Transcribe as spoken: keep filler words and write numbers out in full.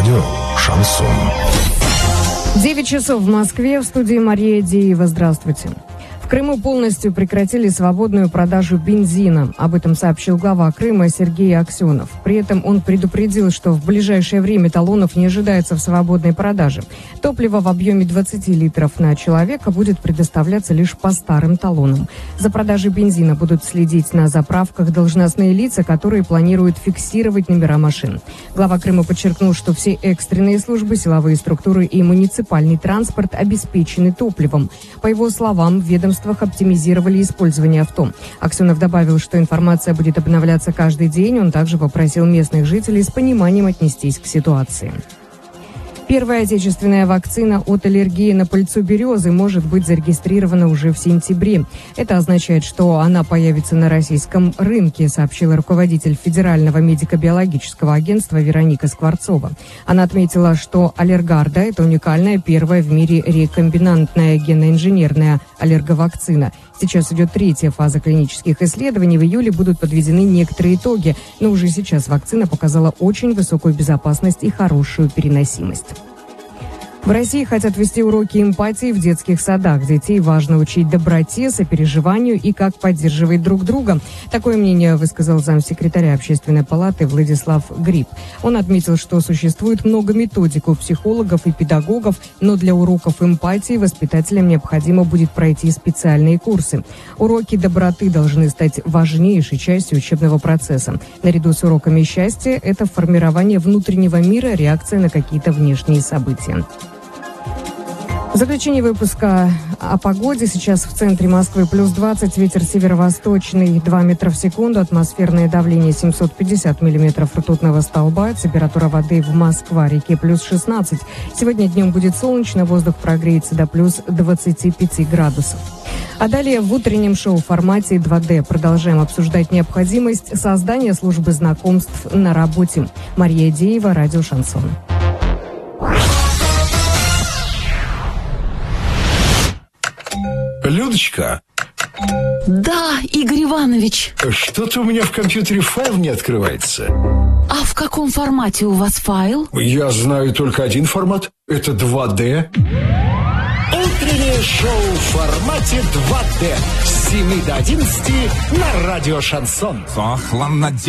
Радио «Шансон». девять часов в Москве, в студии Мария Деева. Здравствуйте. В Крыму полностью прекратили свободную продажу бензина. Об этом сообщил глава Крыма Сергей Аксенов. При этом он предупредил, что в ближайшее время талонов не ожидается в свободной продаже. Топливо в объеме двадцать литров на человека будет предоставляться лишь по старым талонам. За продажей бензина будут следить на заправках должностные лица, которые планируют фиксировать номера машин. Глава Крыма подчеркнул, что все экстренные службы, силовые структуры и муниципальный транспорт обеспечены топливом. По его словам, ведомство оптимизировали использование авто. Аксенов добавил, что информация будет обновляться каждый день. Он также попросил местных жителей с пониманием отнестись к ситуации. Первая отечественная вакцина от аллергии на пыльцу березы может быть зарегистрирована уже в сентябре. Это означает, что она появится на российском рынке, сообщила руководитель Федерального медико-биологического агентства Вероника Скворцова. Она отметила, что Аллергарда – это уникальная первая в мире рекомбинантная генноинженерная аллерговакцина. Сейчас идет третья фаза клинических исследований. В июле будут подведены некоторые итоги. Но уже сейчас вакцина показала очень высокую безопасность и хорошую переносимость. В России хотят вести уроки эмпатии в детских садах. Детей важно учить доброте, сопереживанию и как поддерживать друг друга. Такое мнение высказал замсекретаря Общественной палаты Владислав Гриб. Он отметил, что существует много методик у психологов и педагогов, но для уроков эмпатии воспитателям необходимо будет пройти специальные курсы. Уроки доброты должны стать важнейшей частью учебного процесса. Наряду с уроками счастья – это формирование внутреннего мира, реакция на какие-то внешние события. В заключение выпуска о погоде. Сейчас в центре Москвы плюс двадцать, ветер северо-восточный два метра в секунду, атмосферное давление семьсот пятьдесят миллиметров ртутного столба, температура воды в Москва-реке плюс шестнадцать. Сегодня днем будет солнечно, воздух прогреется до плюс двадцати пяти градусов. А далее в утреннем шоу в формате два дэ продолжаем обсуждать необходимость создания службы знакомств на работе. Мария Деева, радио «Шансон». Людочка. Да, Игорь Иванович. Что-то у меня в компьютере файл не открывается. А в каком формате у вас файл? Я знаю только один формат. Это два дэ. Утреннее шоу в формате два дэ с семи до одиннадцати на радио «Шансон».